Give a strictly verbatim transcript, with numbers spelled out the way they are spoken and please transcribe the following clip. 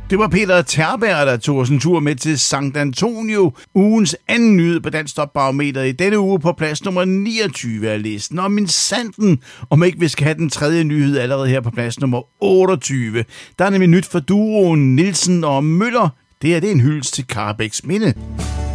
Det var Peter Terberg, der tog os en tur med til Sankt Antonio. Ugens anden nyhed på Dansk Topbarometer i denne uge på plads nummer niogtyve af listen. Og min sanden, om ikke vi skal have den tredje nyhed allerede her på plads nummer otteogtyve. Der er nemlig nyt for duoen Nielsen og Møller. Det er det en hyldest til Karrebæks minde.